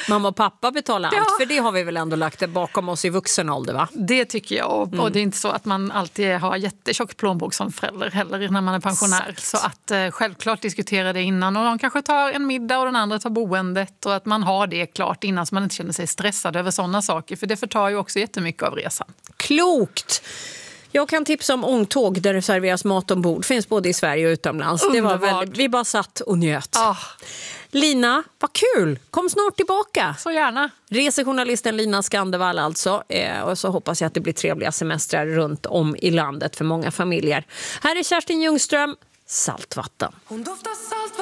Mamma och pappa betalar allt, för det har vi väl ändå lagt bakom oss i vuxen ålder, va? Det tycker jag. Och det är inte så att man alltid har jättetjock plånbok som förälder heller när man är pensionär. Exakt. Så att självklart diskutera det innan. Och de kanske tar en middag och den andra tar boendet. Och att man har det klart innan så man inte känner sig stressad över sådana saker. För det förtar ju också jättemycket av resan. Klokt! Jag kan tipsa om ångtåg där det serveras mat ombord. Finns både i Sverige och utomlands. Det var väldigt, vi bara satt och njöt. Lina, vad kul! Kom snart tillbaka. Så gärna. Resejournalisten Lina Skandevall alltså. Och så hoppas jag att det blir trevliga semestrar runt om i landet för många familjer. Här är Kerstin Ljungström, Saltvatten. Hon doftar saltvatten.